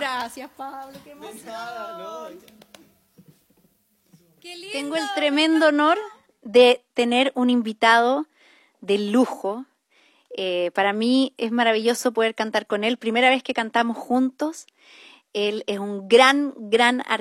Gracias, Pablo, qué emoción. Qué lindo. Tengo el tremendo honor de tener un invitado de lujo. Para mí es maravilloso poder cantar con él. Primera vez que cantamos juntos. Él es un gran artista.